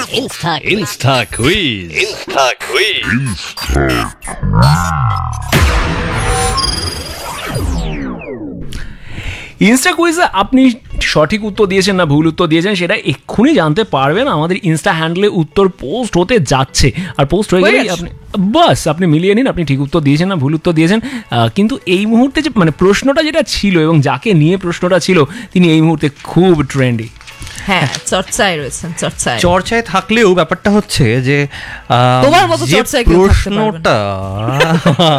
Insta Quiz. Insta কুইজে আপনি সঠিক উত্তর দিয়েছেন না ভুল উত্তর দিয়েছেন সেটা এক্ষুনি জানতে পারবেন। আমাদের ইনস্টা হ্যান্ডলে উত্তর পোস্ট হতে যাচ্ছে, আর পোস্ট হয়ে গেলেই আপনি মিলিয়ে নিন আপনি ঠিক উত্তর দিয়েছেন না ভুল উত্তর দিয়েছেন। কিন্তু এই মুহূর্তে যে প্রশ্নটা যেটা ছিল এবং যাকে নিয়ে প্রশ্নটা ছিল তিনি এই মুহূর্তে খুব ট্রেন্ডি। হ্যাঁ, চর্চায় থাকলেও ব্যাপারটা হচ্ছে যে তোমার মতো চর্চায় কেউ থাকতে পারবে না। প্রশ্নটা